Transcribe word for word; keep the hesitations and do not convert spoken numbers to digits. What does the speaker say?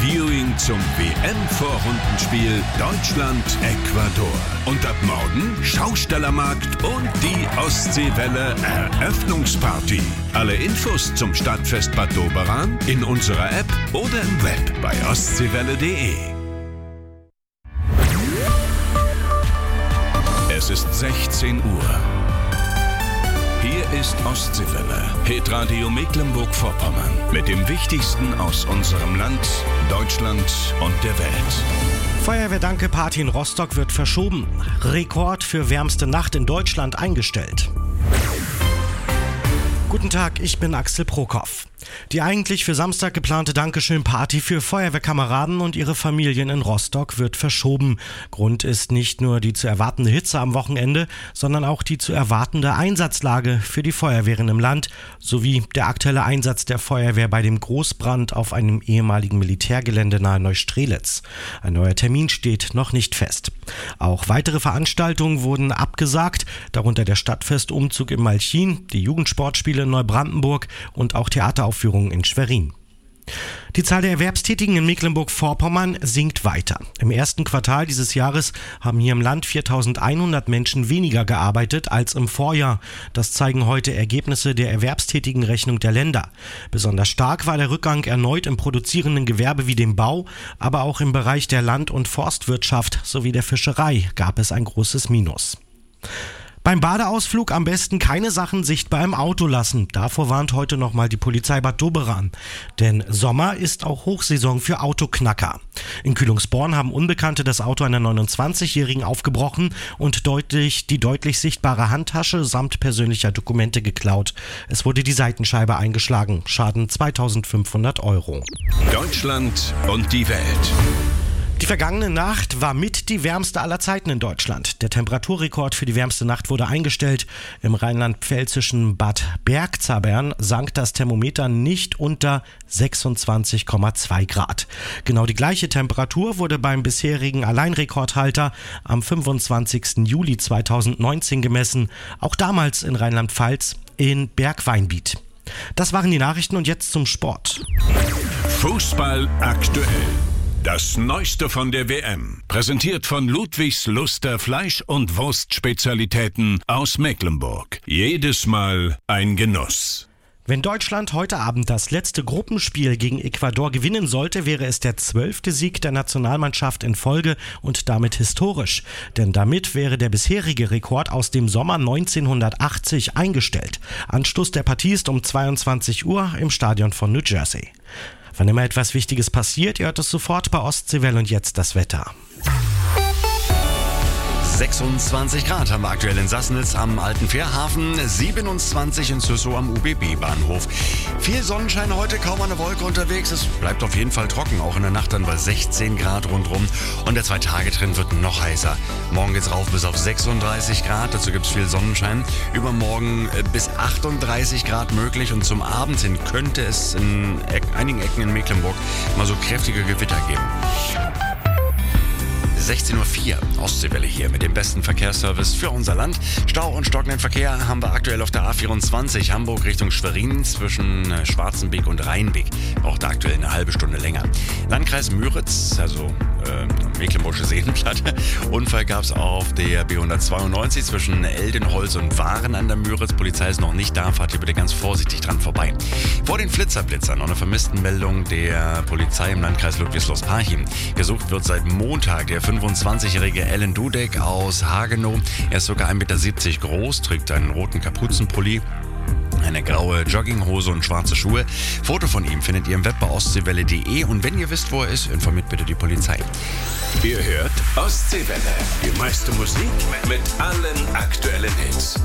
Viewing zum W M-Vorrundenspiel Deutschland-Ecuador. Und ab morgen Schaustellermarkt und die Ostseewelle Eröffnungsparty. Alle Infos zum Stadtfest Bad Doberan in unserer App oder im Web bei ostseewelle punkt de. Es ist sechzehn Uhr. Hier ist Ostseewelle, Hitradio Mecklenburg-Vorpommern, mit dem Wichtigsten aus unserem Land, Deutschland und der Welt. Feuerwehrdanke-Party in Rostock wird verschoben. Rekord für wärmste Nacht in Deutschland eingestellt. Guten Tag, ich bin Axel Prokop. Die eigentlich für Samstag geplante Dankeschön-Party für Feuerwehrkameraden und ihre Familien in Rostock wird verschoben. Grund ist nicht nur die zu erwartende Hitze am Wochenende, sondern auch die zu erwartende Einsatzlage für die Feuerwehren im Land sowie der aktuelle Einsatz der Feuerwehr bei dem Großbrand auf einem ehemaligen Militärgelände nahe Neustrelitz. Ein neuer Termin steht noch nicht fest. Auch weitere Veranstaltungen wurden abgesagt, darunter der Stadtfestumzug im Malchin, die Jugendsportspiele in Neubrandenburg und auch Theateraufführungen in Schwerin. Die Zahl der Erwerbstätigen in Mecklenburg-Vorpommern sinkt weiter. Im ersten Quartal dieses Jahres haben hier im Land viertausendeinhundert Menschen weniger gearbeitet als im Vorjahr. Das zeigen heute Ergebnisse der Erwerbstätigenrechnung der Länder. Besonders stark war der Rückgang erneut im produzierenden Gewerbe wie dem Bau, aber auch im Bereich der Land- und Forstwirtschaft sowie der Fischerei gab es ein großes Minus. Beim Badeausflug am besten keine Sachen sichtbar im Auto lassen. Davor warnt heute nochmal die Polizei Bad Doberan. Denn Sommer ist auch Hochsaison für Autoknacker. In Kühlungsborn haben Unbekannte das Auto einer neunundzwanzigjährigen aufgebrochen und deutlich, die deutlich sichtbare Handtasche samt persönlicher Dokumente geklaut. Es wurde die Seitenscheibe eingeschlagen. Schaden zweitausendfünfhundert Euro. Deutschland und die Welt. Die vergangene Nacht war mit die wärmste aller Zeiten in Deutschland. Der Temperaturrekord für die wärmste Nacht wurde eingestellt. Im rheinland-pfälzischen Bad Bergzabern sank das Thermometer nicht unter sechsundzwanzig Komma zwei Grad. Genau die gleiche Temperatur wurde beim bisherigen Alleinrekordhalter am fünfundzwanzigsten Juli zweitausendneunzehn gemessen. Auch damals in Rheinland-Pfalz in Bergweinbiet. Das waren die Nachrichten und jetzt zum Sport. Fußball aktuell. Das Neueste von der W M, präsentiert von Ludwigs Luster Fleisch- und Wurstspezialitäten aus Mecklenburg. Jedes Mal ein Genuss. Wenn Deutschland heute Abend das letzte Gruppenspiel gegen Ecuador gewinnen sollte, wäre es der zwölfte Sieg der Nationalmannschaft in Folge und damit historisch. Denn damit wäre der bisherige Rekord aus dem Sommer neunzehnhundertachtzig eingestellt. Anstoß der Partie ist um zweiundzwanzig Uhr im Stadion von New Jersey. Wann immer etwas Wichtiges passiert, ihr hört es sofort bei Ostseewelle und jetzt das Wetter. sechsundzwanzig Grad haben wir aktuell in Sassnitz am Alten Fährhafen, siebenundzwanzig in Züssow am U B B-Bahnhof. Viel Sonnenschein heute, kaum eine Wolke unterwegs. Es bleibt auf jeden Fall trocken, auch in der Nacht dann bei sechzehn Grad rundherum. Und der Zwei-Tage-Trend wird noch heißer. Morgen geht's rauf bis auf sechsunddreißig Grad, dazu gibt's viel Sonnenschein. Übermorgen bis achtunddreißig Grad möglich und zum Abend hin könnte es in einigen Ecken in Mecklenburg mal so kräftige Gewitter geben. sechzehn Uhr vier, Ostseewelle hier mit dem besten Verkehrsservice für unser Land. Stau und stockenden Verkehr haben wir aktuell auf der A vierundzwanzig Hamburg Richtung Schwerin zwischen Schwarzenbeek und Rheinbeek. Braucht da aktuell eine halbe Stunde länger. Landkreis Müritz, also äh, Mecklenburgische Seenplatte. Unfall gab es auf der B hundertzweiundneunzig zwischen Eldenholz und Waren an der Müritz. Polizei ist noch nicht da, fahrt hier bitte ganz vorsichtig dran vorbei. Vor den Flitzerblitzern noch eine Vermisstenmeldung der Polizei im Landkreis Ludwigslust-Parchim. Gesucht wird seit Montag der fünfundzwanzigjährige Alan Dudek aus Hagenow. Er ist sogar ein Meter siebzig groß, trägt einen roten Kapuzenpulli, eine graue Jogginghose und schwarze Schuhe. Foto von ihm findet ihr im Web bei ostseewelle punkt de und wenn ihr wisst, wo er ist, informiert bitte die Polizei. Ihr hört Ostseewelle, die meiste Musik mit allen aktuellen Hits.